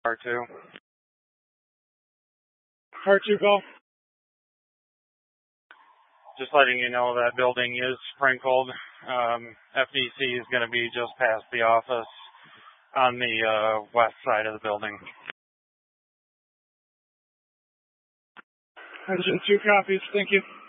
R2. R2 Golf. Just letting you know that building is sprinkled. FDC is going to be just past the office on the west side of the building. Engine 2 copies. Thank you.